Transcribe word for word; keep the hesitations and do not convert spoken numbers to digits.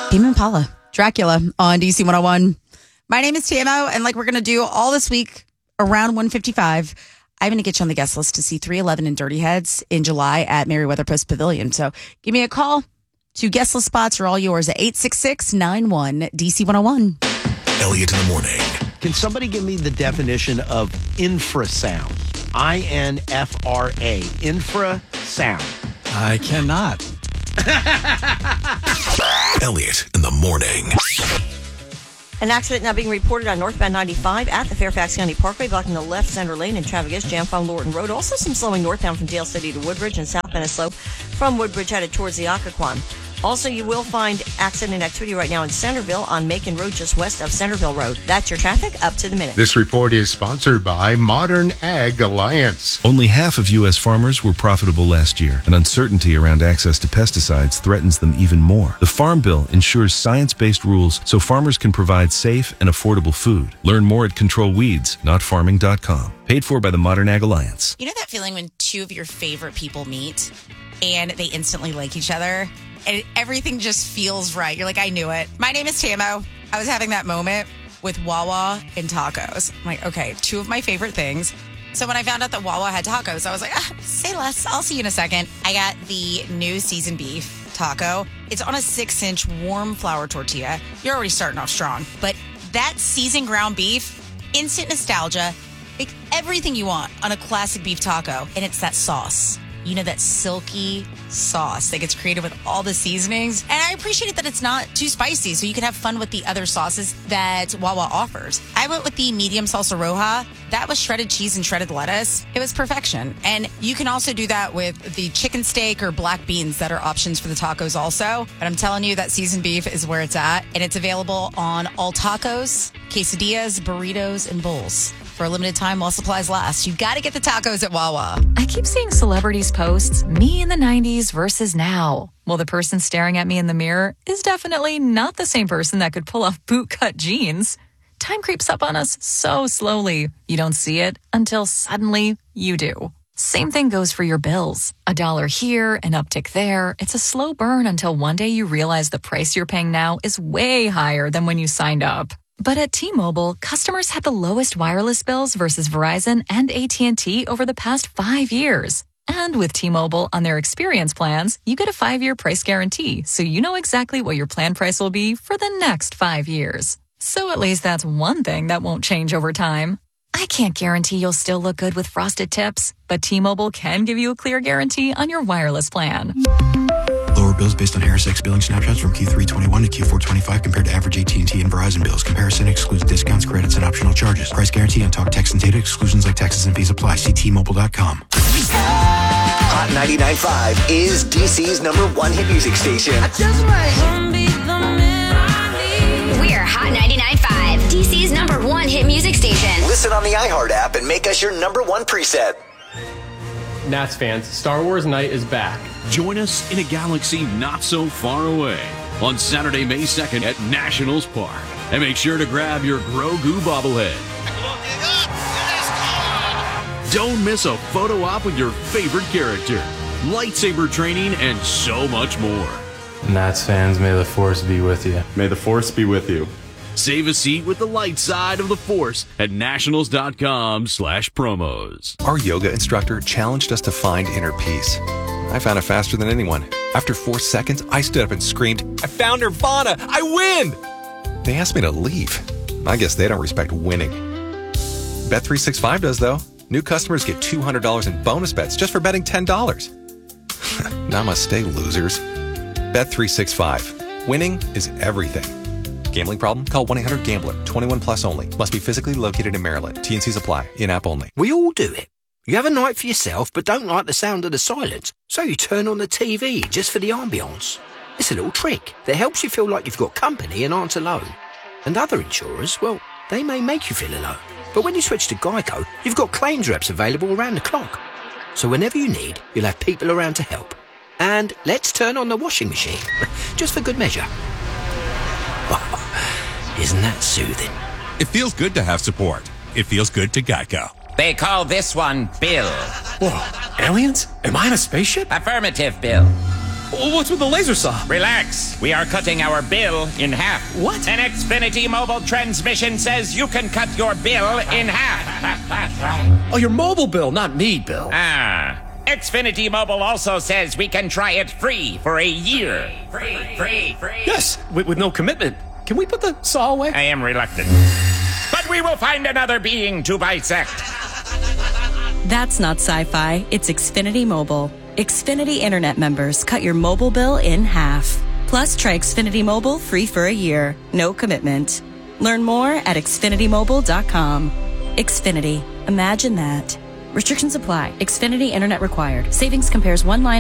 Tame Impala, Dracula on D C one oh one. My name is Tamo, and like we're going to do all this week around one fifty-five, I'm going to get you on the guest list to see three eleven and Dirty Heads in July at Merriweather Post Pavilion. So give me a call. Two guest list spots are all yours at eight six six, nine one, D C one oh one. Elliot in the morning. Can somebody give me the definition of infrasound? I N F R A. Infrasound. I cannot. Elliot in the morning. An accident now being reported on northbound ninety-five at the Fairfax County Parkway, blocking the left center lane, and traffic is jammed from Lorton Road. Also some slowing northbound from Dale City to Woodbridge, and southbound is slow from Woodbridge headed towards the Occoquan. Also, you will find accident activity right now in Centerville on Macon Road, just west of Centerville Road. That's your traffic up to the minute. This report is sponsored by Modern Ag Alliance. Only half of U S farmers were profitable last year, and uncertainty around access to pesticides threatens them even more. The Farm Bill ensures science-based rules so farmers can provide safe and affordable food. Learn more at control weeds not farming dot com. Paid for by the Modern Ag Alliance. You know that feeling when two of your favorite people meet and they instantly like each other? And everything just feels right. You're like, I knew it. My name is Tamo. I was having that moment with Wawa and tacos. I'm like, okay, two of my favorite things. So when I found out that Wawa had tacos, I was like, ah, say less. I'll see you in a second. I got the new seasoned beef taco. It's on a six-inch warm flour tortilla. You're already starting off strong. But that seasoned ground beef, instant nostalgia, like everything you want on a classic beef taco. And it's that sauce. You know, that silky sauce that gets created with all the seasonings. And I appreciate it that it's not too spicy, so you can have fun with the other sauces that Wawa offers. I went with the medium salsa roja. That was shredded cheese and shredded lettuce. It was perfection. And you can also do that with the chicken steak or black beans that are options for the tacos also. But I'm telling you that seasoned beef is where it's at. And it's available on all tacos, quesadillas, burritos, and bowls. For a limited time while supplies last. You got to get the tacos at Wawa. I keep seeing celebrities post me in the nineties versus now. Well, the person staring at me in the mirror is definitely not the same person that could pull off bootcut jeans. Time creeps up on us so slowly. You don't see it until suddenly you do. Same thing goes for your bills. A dollar here, an uptick there. It's a slow burn until one day you realize the price you're paying now is way higher than when you signed up. But at T-Mobile, customers had the lowest wireless bills versus Verizon and A T and T over the past five years. And with T-Mobile on their experience plans, you get a five-year price guarantee, so you know exactly what your plan price will be for the next five years. So at least that's one thing that won't change over time. I can't guarantee you'll still look good with frosted tips, but T-Mobile can give you a clear guarantee on your wireless plan. Lower bills based on Harris X billing snapshots from Q three twenty-one to Q four twenty-five compared to average A T and T and Verizon bills. Comparison excludes discounts, credits, and optional charges. Price guarantee on talk, text, and data. Exclusions like taxes and fees apply. See T Mobile dot com. Hot ninety-nine point five is D C's number one hit music station. We're Hot ninety-nine point five, D C's number one hit music station. Listen on the iHeart app and make us your number one preset. Nats fans, Star Wars Night is back. Join us in a galaxy not so far away on Saturday, May second at Nationals Park. And make sure to grab your Grogu bobblehead. Don't miss a photo op with your favorite character, lightsaber training, and so much more. Nats fans, may the Force be with you. May the Force be with you. Save a seat with the light side of the Force at nationals.com slash promos. Our yoga instructor challenged us to find inner peace. I found it faster than anyone. After four seconds, I stood up and screamed, I found Nirvana! I win! They asked me to leave. I guess they don't respect winning. Bet three sixty-five does, though. New customers get two hundred dollars in bonus bets just for betting ten dollars. Namaste, losers. Bet three sixty-five. Winning is everything. Gambling problem? Call one eight hundred gambler. twenty-one plus only. Must be physically located in Maryland. T and C's apply. In-app only. We all do it. You have a night for yourself but don't like the sound of the silence, so you turn on the T V just for the ambience. It's a little trick that helps you feel like you've got company and aren't alone. And other insurers, well, they may make you feel alone. But when you switch to Geico, you've got claims reps available around the clock. So whenever you need, you'll have people around to help. And let's turn on the washing machine, just for good measure. Isn't that soothing? It feels good to have support. It feels good to Geico. They call this one Bill. Whoa, aliens? Am I in a spaceship? Affirmative, Bill. What's with the laser saw? Relax. We are cutting our bill in half. What? An Xfinity mobile transmission says you can cut your bill in half. Oh, your mobile bill, not me, Bill. Ah. Xfinity Mobile also says we can try it free for a year. Free, free, free. Yes, with, with no commitment. Can we put the saw away? I am reluctant. But we will find another being to bisect. That's not sci-fi. It's Xfinity Mobile. Xfinity Internet members cut your mobile bill in half. Plus, try Xfinity Mobile free for a year. No commitment. Learn more at xfinity mobile dot com. Xfinity. Imagine that. Restrictions apply. Xfinity Internet required. Savings compares one line